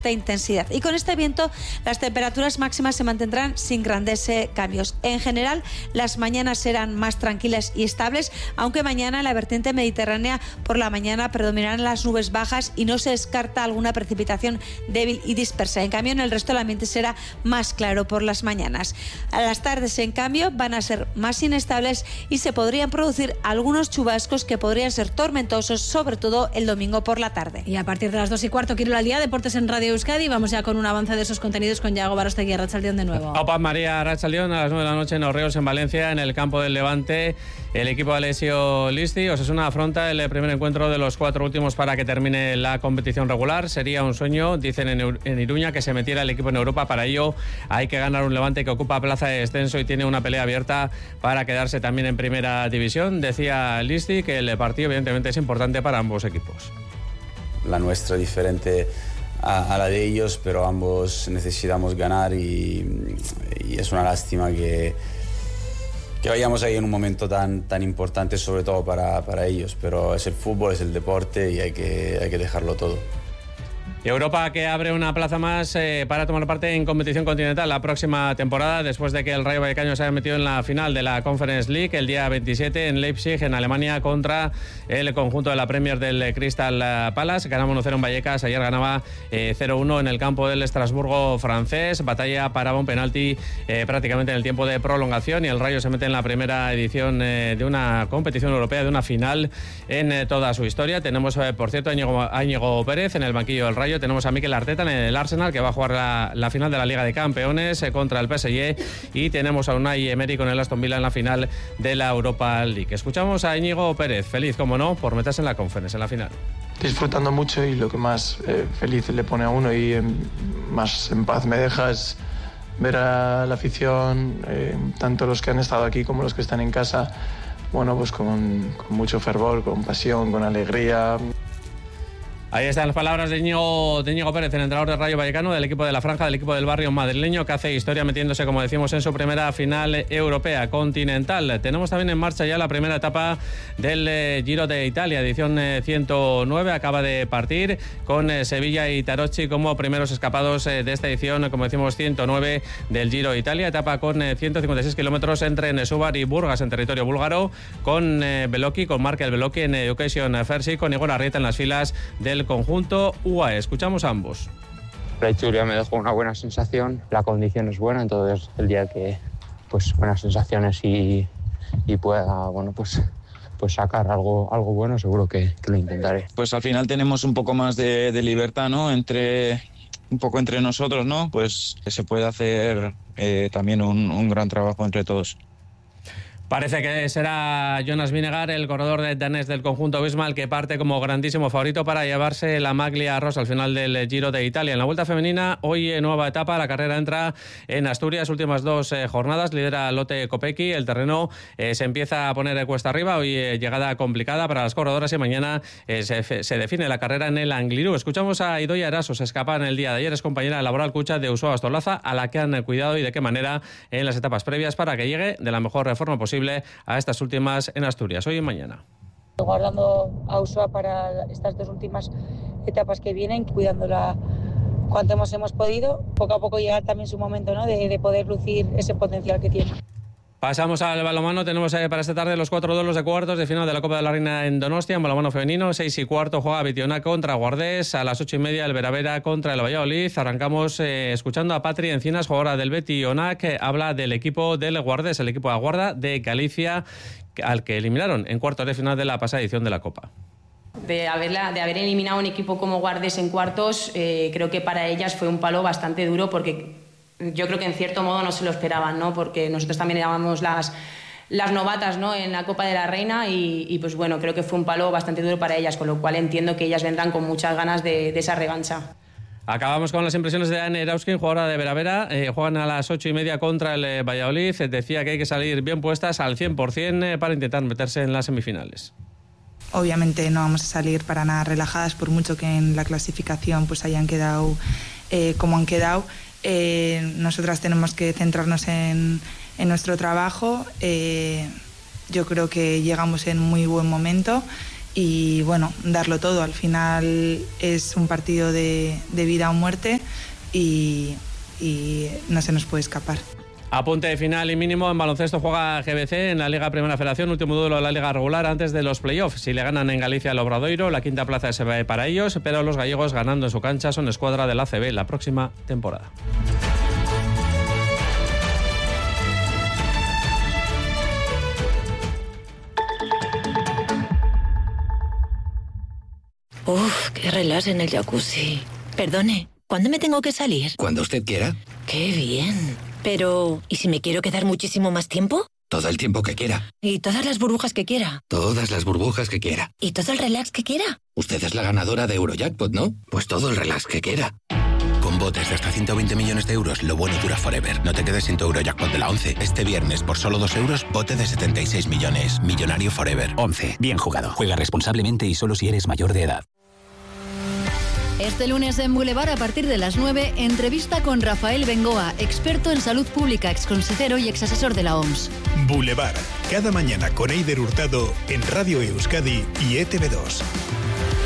intensidad. Y con este viento las temperaturas máximas se mantendrán sin grandes cambios. En general, las mañanas serán más tranquilas y estables, aunque mañana en la vertiente mediterránea por la mañana predominarán las nubes bajas y no se descarta alguna precipitación débil y dispersa. En cambio, en el resto del ambiente será más claro por las mañanas. A las tardes, en cambio, van a ser más inestables y se podrían producir algunos chubascos que podrían ser tormentosos, sobre todo el domingo por la tarde. Y a partir de las 2:15, Quirol al día, Deportes en Radio Euskadi. Vamos ya con un avance de esos contenidos con Yago Barostegui. Arratsaldeon de nuevo. Opa, María, Arratsaldeon. A las 9 de la noche en Orreos, en Valencia, en el campo del Levante. El equipo de Alessio Listi, Osasuna, afronta el primer encuentro de los 4 últimos para que termine la competición regular. Sería un sueño, dicen en Iruña, que se metiera el equipo en Europa. Para ello hay que ganar un Levante que ocupa plaza de descenso y tiene una pelea abierta para quedarse también en primera división. Decía Listi que el partido evidentemente es importante para ambos equipos. La nuestra diferente a la de ellos, pero ambos necesitamos ganar y es una lástima que vayamos ahí en un momento tan importante, sobre todo para ellos, pero es el fútbol, es el deporte y hay que dejarlo todo. Y Europa, que abre una plaza más para tomar parte en competición continental la próxima temporada, después de que el Rayo Vallecano se haya metido en la final de la Conference League el día 27 en Leipzig, en Alemania, contra el conjunto de la Premier del Crystal Palace. Ganamos 1-0 en Vallecas, ayer ganaba 0-1 en el campo del Estrasburgo francés. Batalla paraba un penalti prácticamente en el tiempo de prolongación y el Rayo se mete en la primera edición de una competición europea, de una final en toda su historia. Tenemos, por cierto, a Íñigo Pérez en el banquillo del Rayo. Tenemos a Mikel Arteta en el Arsenal, que va a jugar la final de la Liga de Campeones contra el PSG, y tenemos a Unai Emery con el Aston Villa en la final de la Europa League. Escuchamos a Íñigo Pérez, feliz, como no, por meterse en la Conference, en la final. Disfrutando mucho, y lo que más feliz le pone a uno y más en paz me deja es ver a la afición, tanto los que han estado aquí como los que están en casa, bueno, pues con mucho fervor, con pasión, con alegría. Ahí están las palabras de Íñigo Pérez, el entrenador del Rayo Vallecano, del equipo de la Franja, del equipo del barrio madrileño, que hace historia metiéndose, como decimos, en su primera final europea continental. Tenemos también en marcha ya la primera etapa del Giro de Italia, edición 109, acaba de partir, con Sevilla y Tarocchi como primeros escapados de esta edición, como decimos, 109 del Giro de Italia, etapa con 156 kilómetros entre Nesúbar y Burgas, en territorio búlgaro, con Beloki, con Markel Beloki en Education First y con Igor Arrieta en las filas del conjunto UAE. Escuchamos a ambos. La Itzulia me dejó una buena sensación, la condición es buena, entonces el día que pues buenas sensaciones y pueda, bueno, pues sacar algo bueno, seguro que lo intentaré. Pues al final tenemos un poco más de libertad, ¿no? Un poco entre nosotros, ¿no? Pues se puede hacer también un gran trabajo entre todos. Parece que será Jonas Vingegaard, el corredor danés del conjunto Bismarck, que parte como grandísimo favorito para llevarse la maglia rosa al final del Giro de Italia. En la Vuelta Femenina, hoy nueva etapa, la carrera entra en Asturias, últimas 2 jornadas, lidera Lotte Kopecky, el terreno se empieza a poner cuesta arriba, hoy llegada complicada para las corredoras y mañana se define la carrera en el Angliru. Escuchamos a Idoia Eraso, se escapa en el día de ayer, es compañera de laboral Cucha de Usoa Astolaza, a la que han cuidado y de qué manera en las etapas previas para que llegue de la mejor forma posible a estas últimas en Asturias, hoy y mañana. Guardando a Usoa para estas 2 últimas etapas que vienen, cuidándola cuanto hemos podido, poco a poco llegar también su momento, ¿no? de poder lucir ese potencial que tiene. Pasamos al balonmano. Tenemos para esta tarde los 4 duelos de cuartos de final de la Copa de la Reina en Donostia. En balonmano femenino, 6:15 juega Bitiona contra Guardés. A las 8:30 el Veravera contra el Valladolid. Arrancamos escuchando a Patri Encinas, jugadora del Bitiona, que habla del equipo del Guardés, el equipo de Aguarda de Galicia, al que eliminaron en cuartos de final de la pasada edición de la Copa. De haber eliminado un equipo como Guardés en cuartos, creo que para ellas fue un palo bastante duro, porque yo creo que en cierto modo no se lo esperaban, ¿no? Porque nosotros también éramos las novatas, ¿no? En la Copa de la Reina y pues bueno, creo que fue un palo bastante duro para ellas, con lo cual entiendo que ellas vendrán con muchas ganas de esa revancha. Acabamos con las impresiones de Anne Erauskin, jugadora de Veravera. Juegan a las 8:30 contra el Valladolid. Decía que hay que salir bien puestas al 100% para intentar meterse en las semifinales. Obviamente no vamos a salir para nada relajadas, por mucho que en la clasificación pues hayan quedado como han quedado. Nosotras tenemos que centrarnos en nuestro trabajo. Yo creo que llegamos en muy buen momento y bueno, darlo todo. Al final es un partido de vida o muerte y no se nos puede escapar. Apunte final y mínimo, en baloncesto juega GBC en la Liga Primera Federación, último duelo de la Liga regular antes de los playoffs. Si le ganan en Galicia al Obradoiro, la quinta plaza se va para ellos, pero los gallegos ganando en su cancha son escuadra del ACB la próxima temporada. Uf, qué relax en el jacuzzi. Perdone, ¿cuándo me tengo que salir? Cuando usted quiera. Qué bien. Pero, ¿y si me quiero quedar muchísimo más tiempo? Todo el tiempo que quiera. ¿Y todas las burbujas que quiera? Todas las burbujas que quiera. ¿Y todo el relax que quiera? Usted es la ganadora de Eurojackpot, ¿no? Pues todo el relax que quiera. Con botes de hasta 120 millones de euros, lo bueno dura forever. No te quedes sin tu Eurojackpot de la 11. Este viernes, por solo 2 euros, bote de 76 millones. Millonario forever. 11. Bien jugado. Juega responsablemente y solo si eres mayor de edad. Este lunes en Boulevard, a partir de las 9, entrevista con Rafael Bengoa, experto en salud pública, exconsejero y exasesor de la OMS. Boulevard, cada mañana con Eider Hurtado en Radio Euskadi y ETV2.